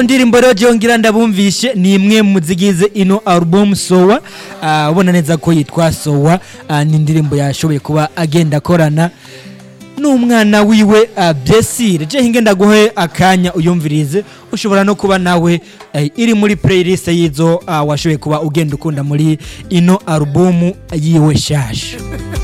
Ndirimbo rero jyongira ndabumvishe ni imwe mu zigize ino album Sowa ubona neza ko yitwa Sowa ni indirimbo yashoboye kuba agenda akorana n'umwana wiwe Blessire je hinge ndaguhe akanya uyumvirize ushobora no kuba nawe iri muri playlist yizo washoboye kuba ugenda ukunda muri ino album yiwe shasha